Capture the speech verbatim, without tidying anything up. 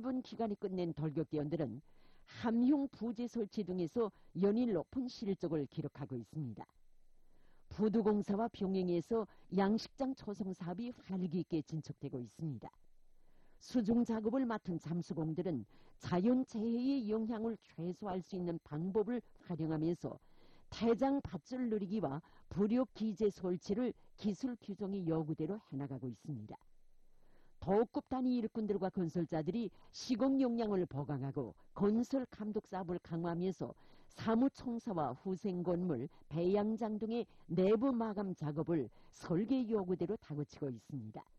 짧은 기간에 끝낸 덜격대원들은 함흥 부지 설치 등에서 연일 높은 실적을 기록하고 있습니다. 부두공사와 병행해서 양식장 초성 사업이 활기 있게 진척되고 있습니다. 수중 작업을 맡은 잠수공들은 자연재해의 영향을 최소화할 수 있는 방법을 활용하면서 태장 밧줄 누리기와 부력 기재 설치를 기술 규정의 요구대로 해나가고 있습니다. 도급 단위 일꾼들과 건설자들이 시공 역량을 보강하고 건설 감독 사업을 강화하면서 사무청사와 후생건물, 배양장 등의 내부 마감 작업을 설계 요구대로 다그치고 있습니다.